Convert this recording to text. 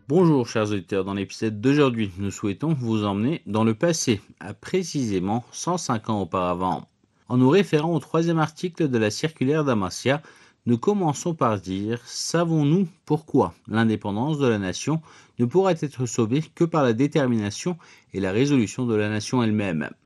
Bonjour chers auditeurs, dans l'épisode d'aujourd'hui, nous souhaitons vous emmener dans le passé, à précisément 105 ans auparavant. En nous référant au troisième article de la circulaire d'Amasya, nous commençons par dire: savons-nous pourquoi l'indépendance de la nation ne pourra être sauvée que par la détermination et la résolution de la nation elle-même?